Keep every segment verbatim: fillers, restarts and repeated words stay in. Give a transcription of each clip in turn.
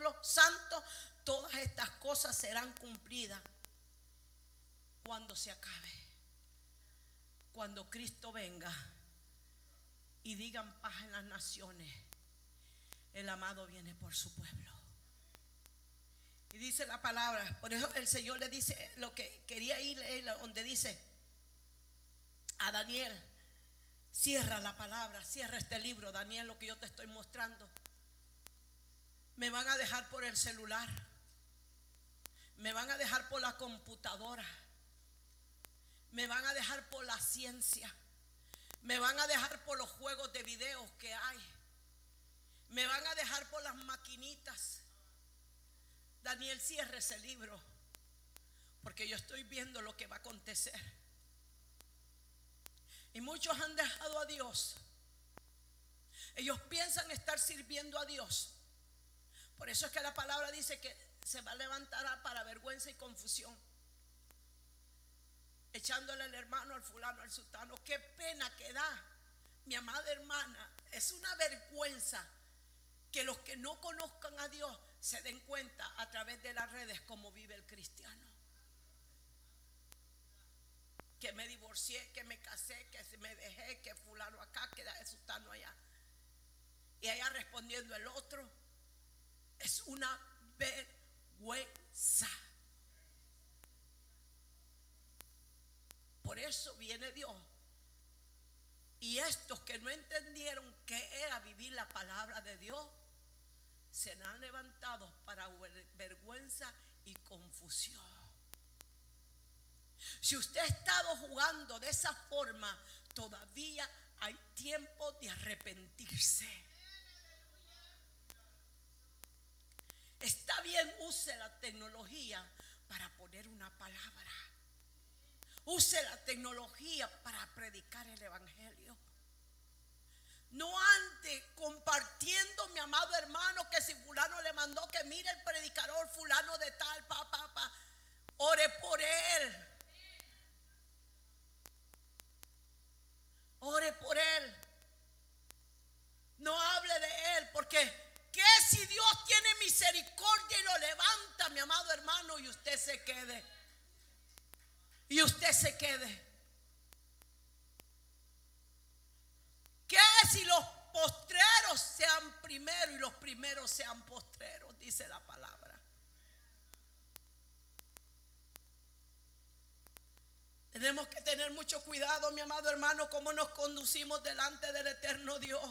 pueblo santo, todas estas cosas serán cumplidas cuando se acabe, cuando Cristo venga y digan paz en las naciones. El amado viene por su pueblo. Y dice la palabra, por eso el Señor le dice lo que quería ir, donde dice a Daniel: cierra la palabra, cierra este libro, Daniel, lo que yo te estoy mostrando. Me van a dejar por el celular, me van a dejar por la computadora, me van a dejar por la ciencia, me van a dejar por los juegos de videos que hay, me van a dejar por las maquinitas. Daniel, cierre ese libro, porque yo estoy viendo lo que va a acontecer. Y muchos han dejado a Dios. Ellos piensan estar sirviendo a Dios. Por eso es que la palabra dice que se va a levantar para vergüenza y confusión, echándole al hermano, al fulano, al sultano. Qué pena que da, mi amada hermana. Es una vergüenza que los que no conozcan a Dios se den cuenta a través de las redes cómo vive el cristiano. Que me divorcié, que me casé, que me dejé, que fulano acá, que sultano allá. Y allá respondiendo el otro. Es una vergüenza. Por eso viene Dios. Y estos que no entendieron qué era vivir la palabra de Dios, serán levantados para vergüenza y confusión. Si usted ha estado jugando de esa forma, todavía hay tiempo de arrepentirse. Está bien, use la tecnología para poner una palabra. Use la tecnología para predicar el evangelio. No ande compartiendo, mi amado hermano, que si fulano le mandó que mire el predicador fulano de tal, pa, pa, pa. Ore por él. Ore por él. No hable de él, porque ¿qué si Dios tiene misericordia y lo levanta, mi amado hermano, y usted se quede? Y usted se quede. ¿Qué si los postreros sean primeros y los primeros sean postreros? Dice la palabra. Tenemos que tener mucho cuidado, mi amado hermano, cómo nos conducimos delante del eterno Dios.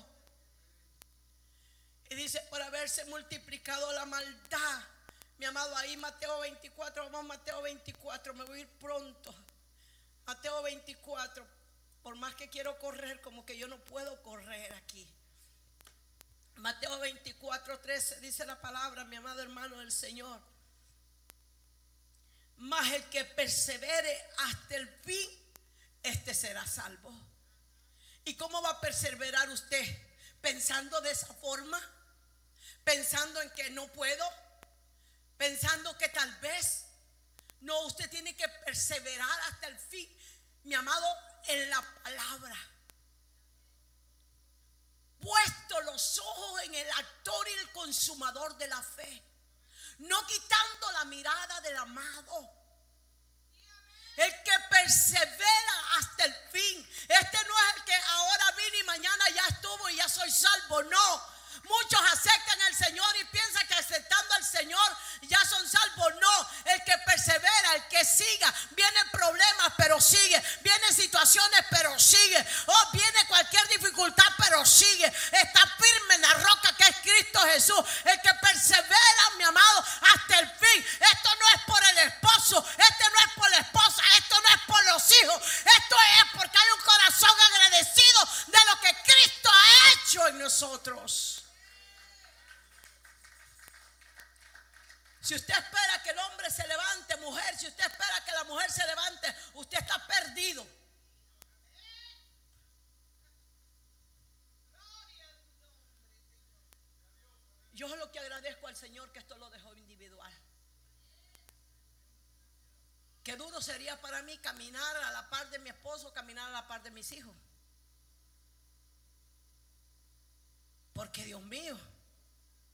Y dice, por haberse multiplicado la maldad. Mi amado, ahí Mateo veinticuatro, vamos a Mateo veinticuatro, me voy a ir pronto. Mateo veinticuatro, por más que quiero correr, como que yo no puedo correr aquí. Mateo veinticuatro, trece, dice la palabra, mi amado hermano del Señor: mas el que persevere hasta el fin, este será salvo. ¿Y cómo va a perseverar usted? ¿Pensando de esa forma? ¿Pensando en que no puedo? ¿Pensando que tal vez? No, usted tiene que perseverar hasta el fin, mi amado, en la palabra. Puesto los ojos en el autor y el consumador de la fe, no quitando la mirada del amado. El que persevera hasta el fin. Este no es el que ahora vine y mañana ya estuvo y ya soy salvo. No. Muchos aceptan al Señor y piensan que aceptando al Señor ya son salvos. No, el que persevera, el que siga. Vienen problemas pero sigue. Vienen situaciones pero sigue. Oh, viene cualquier dificultad pero sigue. Está firme en la roca que es Cristo Jesús. El que persevera, mi amado, hasta el fin. Esto no es por el esposo, esto no es por la esposa, esto no es por los hijos. Esto es porque hay un corazón agradecido de lo que Cristo ha hecho en nosotros. Si usted espera que el hombre se levante, mujer, si usted espera que la mujer se levante, usted está perdido. Yo es lo que agradezco al Señor que esto lo dejó individual. Qué duro sería para mí caminar a la par de mi esposo, caminar a la par de mis hijos. Porque Dios mío,